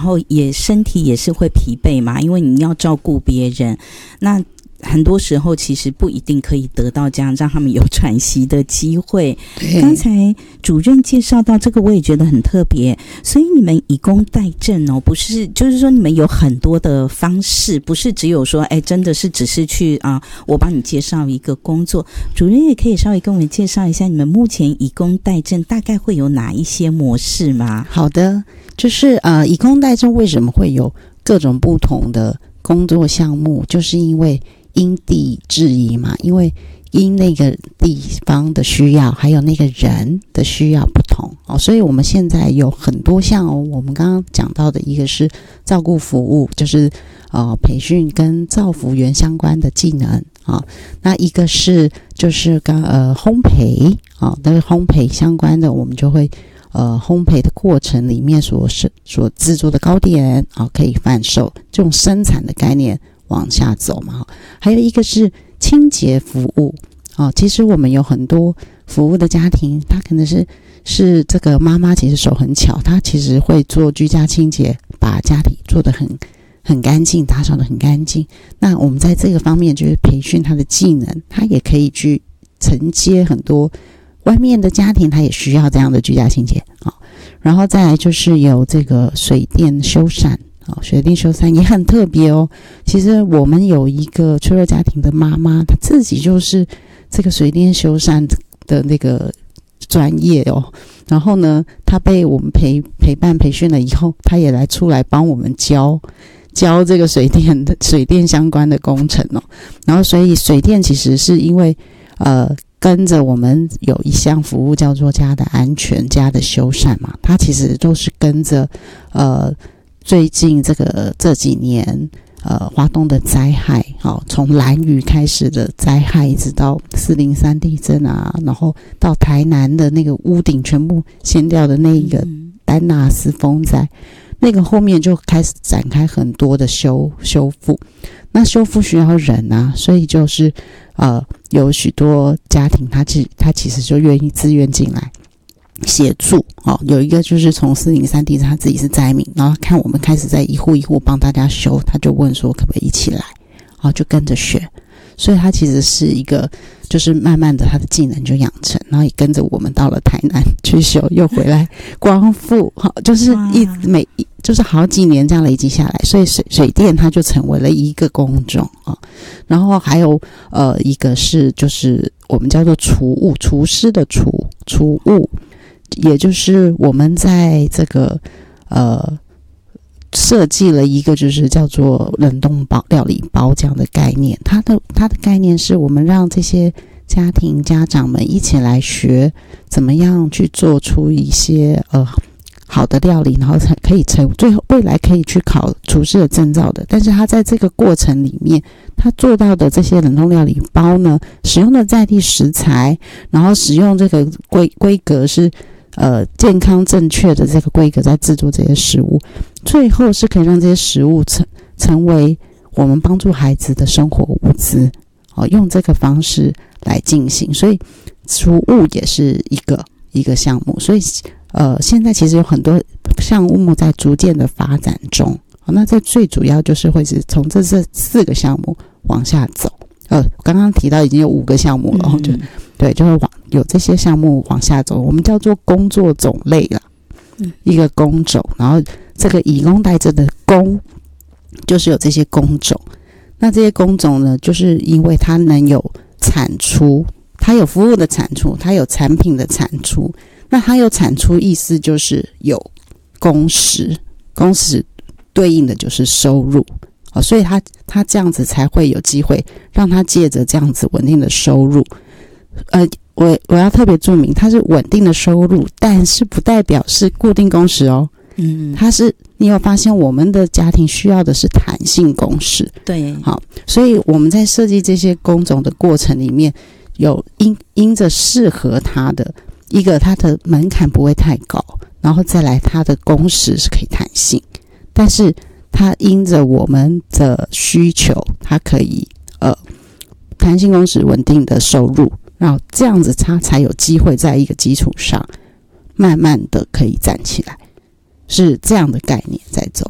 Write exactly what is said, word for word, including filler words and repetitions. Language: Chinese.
后也身体也是会疲惫嘛，因为你要照顾别人，那很多时候其实不一定可以得到这样让他们有喘息的机会。刚才主任介绍到这个我也觉得很特别，所以你们以工代赈哦，不是就是说你们有很多的方式，不是只有说哎，真的是只是去啊，我帮你介绍一个工作。主任也可以稍微跟我们介绍一下你们目前以工代赈大概会有哪一些模式吗？ 好的，就是呃，以工代赈为什么会有各种不同的工作项目，就是因为因地制宜嘛，因为因那个地方的需要还有那个人的需要不同哦，所以我们现在有很多项哦，我们刚刚讲到的一个是照顾服务，就是呃培训跟照服员相关的技能啊、哦，那一个是就是刚呃烘焙啊，那、哦、烘焙相关的我们就会呃烘焙的过程里面所是所制作的糕点啊、哦、可以贩售，这种生产的概念往下走嘛。还有一个是清洁服务哦，其实我们有很多服务的家庭，他可能是是这个妈妈其实手很巧，她其实会做居家清洁，把家里做得很很干净，打扫得很干净。那我们在这个方面就是培训她的技能，她也可以去承接很多外面的家庭，她也需要这样的居家清洁啊、哦。然后再来就是有这个水电修缮。哦，水电修缮也很特别哦。其实我们有一个脆弱家庭的妈妈，她自己就是这个水电修缮的那个专业哦。然后呢，她被我们陪陪伴培训了以后，她也来出来帮我们教教这个水电的水电相关的工程哦。然后所以水电其实是因为呃。跟着我们有一项服务叫做家的安全、家的修缮嘛，它其实都是跟着呃。最近这个这几年，呃，花东的灾害，好、哦，从兰屿开始的灾害，一直到四零三地震啊，然后到台南的那个屋顶全部掀掉的那个丹纳斯风灾，那个后面就开始展开很多的修修复。那修复需要人啊，所以就是呃，有许多家庭他其他其实就愿意自愿进来。协助哦，有一个就是从四零三地震，他自己是灾民，然后看我们开始在一户一户帮大家修，他就问说可不可以一起来，然后就跟着学，所以他其实是一个就是慢慢的他的技能就养成，然后也跟着我们到了台南去修，又回来光复，好，就是一每就是好几年这样累积下来，所以水水电它就成为了一个工种啊。然后还有呃一个是就是我们叫做厨务，厨师的厨厨务。也就是我们在这个呃设计了一个就是叫做冷冻包料理包这样的概念，它的它的概念是我们让这些家庭家长们一起来学怎么样去做出一些呃好的料理，然后才可以成最后未来可以去考厨师的证照的。但是他在这个过程里面，他做到的这些冷冻料理包呢，使用的在地食材，然后使用这个规规格是。呃，健康正确的这个规格在制作这些食物，最后是可以让这些食物成成为我们帮助孩子的生活物资，哦，用这个方式来进行，所以厨务也是一个一个项目，所以呃，现在其实有很多项目在逐渐的发展中，哦，那这最主要就是会是从这这四个项目往下走。呃，刚刚提到已经有五个项目了，嗯、就对，就会往有这些项目往下走，我们叫做工作种类啦，嗯、一个工种，然后这个以工代赈的工，就是有这些工种。那这些工种呢，就是因为它能有产出，它有服务的产出，它有产品的产出。那它有产出，意思就是有工时，工时对应的就是收入。哦，所以他他这样子才会有机会让他借着这样子稳定的收入，呃，我我要特别注明，它是稳定的收入，但是不代表是固定工时哦。嗯，它是你有发现我们的家庭需要的是弹性工时， 对， 好，所以我们在设计这些工种的过程里面，有因因着适合他的一个，它的门槛不会太高，然后再来它的工时是可以弹性，但是。它因着我们的需求，它可以呃弹性工时稳定的收入，然后这样子它才有机会在一个基础上慢慢的可以站起来，是这样的概念在走。